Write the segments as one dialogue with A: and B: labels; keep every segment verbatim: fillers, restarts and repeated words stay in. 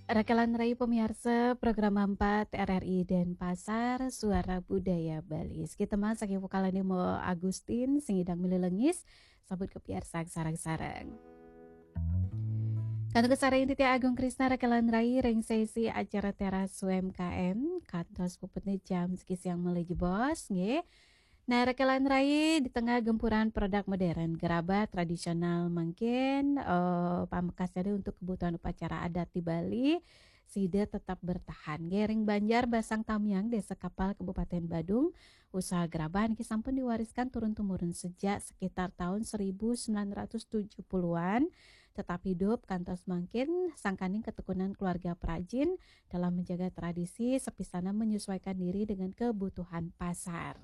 A: Rakalan Rai pemirsa program empat R R I Denpasar Suara Budaya Bali. Kita mas saking vokalane mo Agustin singidang mililengis sabut ke piarsa sarang-sarang. Kanto kesarang Titi Agung Krisna Rakalan Rai ring sesi acara teras U M K M kantos puputnya jam sekisiang menuju bos nggih. Nah, Rakalan Rai di tengah gempuran produk modern, gerabah tradisional mungkin eh, pamekasannya untuk kebutuhan upacara adat di Bali, Sida tetap bertahan. Gering Banjar Basang Tamyang, Desa Kapal, Kabupaten Badung, usaha gerabah ini sampun diwariskan turun-temurun sejak sekitar tahun seribu sembilan ratus tujuh puluhan, tetap hidup kantos mungkin sangkaning ketekunan keluarga perajin dalam menjaga tradisi sepisana menyesuaikan diri dengan kebutuhan pasar.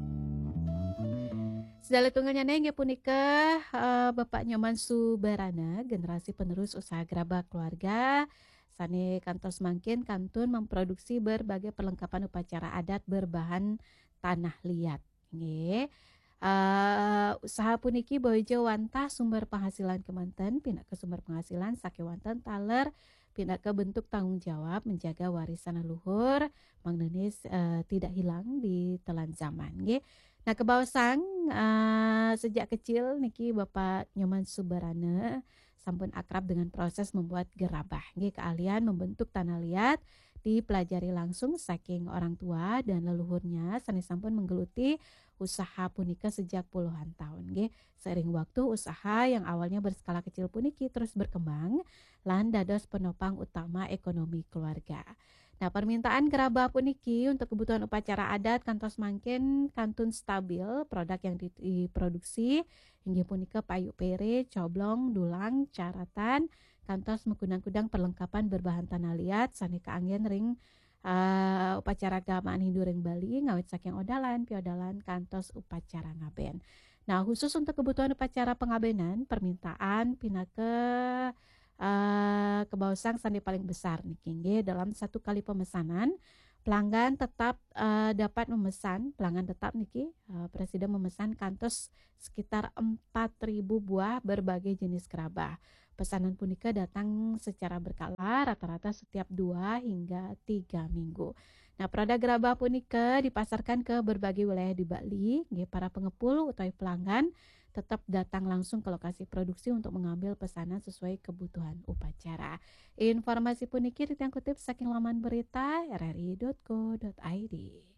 A: Sedala tunggalnya neng punika uh, Bapak Nyoman Subarana, generasi penerus usaha gerabah keluarga. Sane kantos mangkin kantun memproduksi berbagai perlengkapan upacara adat berbahan tanah liat. Nggih. Uh, usaha puniki bojo wantah sumber penghasilan kemanten, pindah ke sumber penghasilan sakewanten taler, pindah ke bentuk tanggung jawab menjaga warisan leluhur, mangnenis uh, tidak hilang di telan zaman. Nggih. Nah kebawasang uh, sejak kecil niki Bapak Nyoman Subarana sampun akrab dengan proses membuat gerabah. Nggih keahlian membentuk tanah liat dipelajari langsung saking orang tua dan leluhurnya sanes sampun menggeluti usaha punika sejak puluhan tahun. Nggih seiring waktu usaha yang awalnya berskala kecil puniki terus berkembang lan dados penopang utama ekonomi keluarga. Nah, permintaan gerabah puniki untuk kebutuhan upacara adat kantos mangkin kantun stabil, produk yang diproduksi hingga punika payu pere, coblong, dulang, caratan, kantos mengkudang-kudang perlengkapan berbahan tanah liat, saneka angin ring uh, upacara keagamaan Hindu ring Bali, ngawit saking odalan, piodalan, kantos upacara ngaben. Nah, khusus untuk kebutuhan upacara pengabenan, permintaan pinake Uh, kebausang sandi paling besar nih Kingge dalam satu kali pemesanan pelanggan tetap uh, dapat memesan pelanggan tetap niki uh, presiden memesan kantos sekitar empat ribu buah berbagai jenis gerabah. Pesanan punika datang secara berkala rata-rata setiap dua hingga tiga minggu. Nah, produk gerabah punika dipasarkan ke berbagai wilayah di Bali. Nggih, para pengepul utawi pelanggan tetap datang langsung ke lokasi produksi untuk mengambil pesanan sesuai kebutuhan upacara. Informasi puniki ditang kutip saking laman berita r r i dot co dot i d.